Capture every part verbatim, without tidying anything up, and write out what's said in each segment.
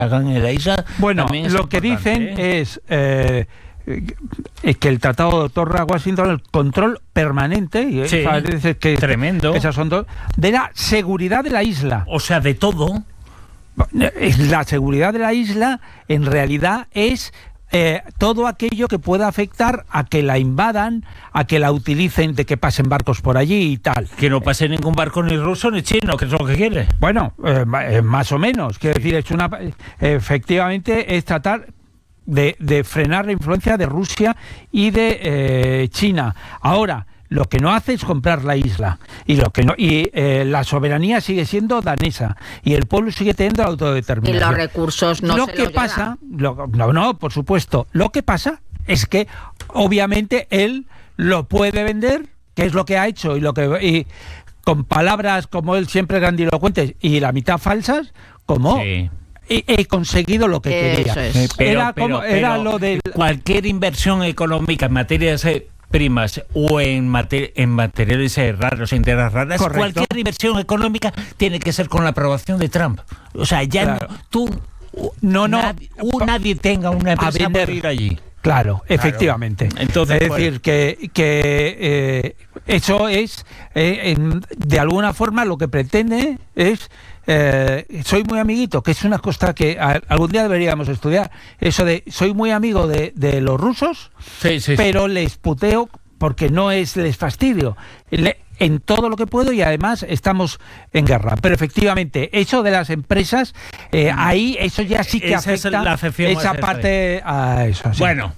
hagan en la isla. Bueno, lo que dicen ¿eh? es eh, que el Tratado de Ottawa-Washington, el control permanente, y sí, parece que tremendo, esas son dos, de la seguridad de la isla. O sea, de todo. La seguridad de la isla, en realidad, es eh, todo aquello que pueda afectar a que la invadan, a que la utilicen, de que pasen barcos por allí y tal. Que no pase ningún barco ni ruso ni chino, que es lo que quiere. Bueno, eh, eh, más o menos. Quiero decir, es una, eh, efectivamente, es tratar de, de frenar la influencia de Rusia y de eh, China. Ahora, lo que no hace es comprar la isla, y lo que no y eh, la soberanía sigue siendo danesa, y el pueblo sigue teniendo la autodeterminación. Y los recursos no lo se que lo pasa, lo, no, no, por supuesto. Lo que pasa es que, obviamente, él lo puede vender, que es lo que ha hecho, y lo que y con palabras como él siempre grandilocuentes y la mitad falsas, como sí. He, he conseguido lo que Eso quería. es. Pero, era pero, como, pero, era lo del cualquier inversión económica en materias eh, primas o en, mater en materiales eh, raros, en tierras raras, correcto. Cualquier inversión económica tiene que ser con la aprobación de Trump. O sea, ya claro. no, tú, no, no, nadie, nadie tenga una empresa por ir allí. Claro, efectivamente. Claro. Entonces, es pues, decir, que, que eh, eso es, eh, en, de alguna forma, lo que pretende es, eh, soy muy amiguito, que es una cosa que a, algún día deberíamos estudiar, eso de, soy muy amigo de, de los rusos, sí, sí, pero sí. les puteo porque no es, les fastidio. Le, en todo lo que puedo, y además estamos en guerra. Pero efectivamente, eso de las empresas, eh, ahí eso ya sí que esa afecta es la esa parte a eso. Sí. Bueno,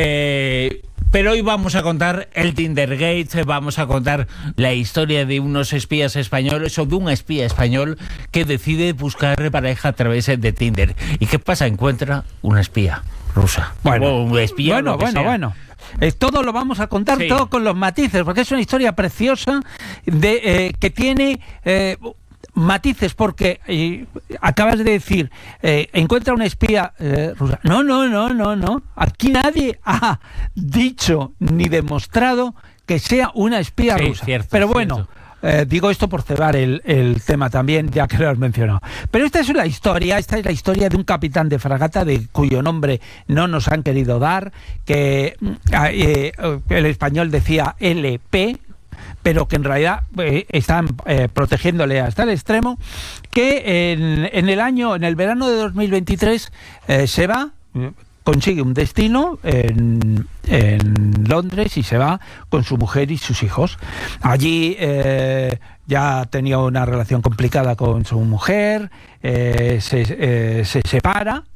eh, pero hoy vamos a contar el Tindergate, vamos a contar la historia de unos espías españoles o de un espía español que decide buscar pareja a través de Tinder. ¿Y qué pasa? Encuentra una espía rusa. Bueno, o un espía, bueno, lo que bueno, sea. bueno. Eh, todo lo vamos a contar, sí. todo con los matices, porque es una historia preciosa de eh, que tiene eh, matices, porque eh, acabas de decir, eh, encuentra una espía eh, rusa. No, no, no, no, no. Aquí nadie ha dicho ni demostrado que sea una espía sí, rusa. Cierto, Pero bueno. Cierto. Eh, digo esto por cebar el, el tema también, ya que lo has mencionado. Pero esta es la historia, esta es la historia de un capitán de fragata de cuyo nombre no nos han querido dar, que eh, el español decía L P, pero que en realidad eh, están eh, protegiéndole hasta el extremo, que en, en el año, en el verano de dos mil veintitrés eh, se va, consigue un destino en, en Londres y se va con su mujer y sus hijos. Allí eh, ya tenía una relación complicada con su mujer, eh, se, eh, se separa,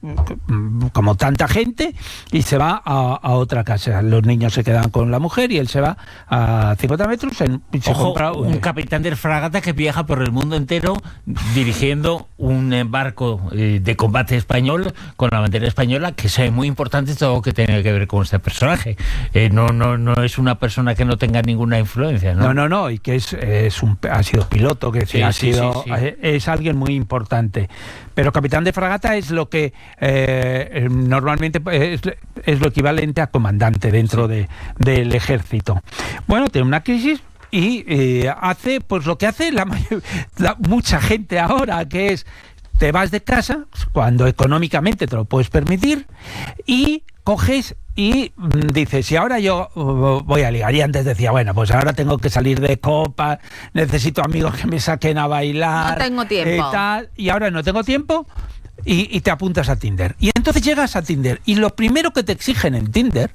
como tanta gente, y se va a, a otra casa. Los niños se quedan con la mujer y él se va a cincuenta metros en, y se Ojo, compra un, un capitán de fragata que viaja por el mundo entero dirigiendo un barco eh, de combate español con la bandera española, que es muy importante todo lo que tiene que ver con este personaje. Eh, no, no, no es una persona que no tenga ninguna influencia, ¿no? No, no, no, y que es, es un, ha sido piloto, que sí, ha sí, sido, sí, sí. es alguien muy importante. Pero capitán de fragata es lo que eh, normalmente es, es lo equivalente a comandante dentro de, del ejército. Bueno, tiene una crisis y eh, hace pues lo que hace la, la mucha gente ahora, que es te vas de casa cuando económicamente te lo puedes permitir y coges y dices, si ahora yo uh, voy a ligar, y antes decía, bueno, pues ahora tengo que salir de copa, necesito amigos que me saquen a bailar, no tengo tiempo, y, tal, y ahora no tengo tiempo, y, y te apuntas a Tinder. Y entonces llegas a Tinder, y lo primero que te exigen en Tinder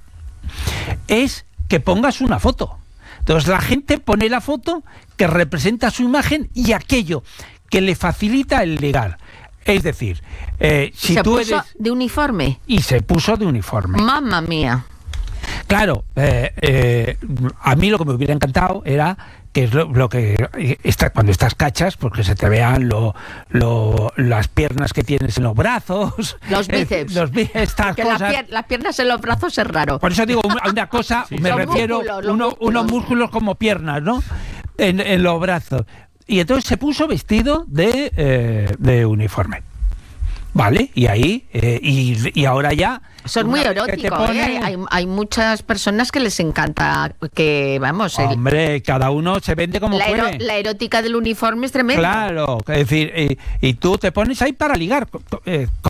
es que pongas una foto. Entonces la gente pone la foto que representa su imagen y aquello que le facilita el ligar. Es decir, eh, si ¿Se tú puso eres... de uniforme? Y se puso de uniforme. Mamma mía. Claro, eh, eh, a mí lo que me hubiera encantado era que es lo, lo que está, cuando estás cachas, porque se te vean lo, lo, las piernas que tienes en los brazos, los bíceps, eh, los bíceps, estas que cosas. La pier las piernas en los brazos es raro. Por eso digo una, una cosa, sí, me los refiero músculos, uno, músculos. unos músculos como piernas, ¿no? En, en los brazos. Y entonces se puso vestido de, eh, de uniforme. Vale, y ahí, eh, y, y ahora ya... Son muy eróticos, pone... ¿eh? hay, hay muchas personas que les encanta que, vamos... El... Hombre, cada uno se vende como la puede. La erótica del uniforme es tremenda. Claro, es decir, y, y tú te pones ahí para ligar, eh,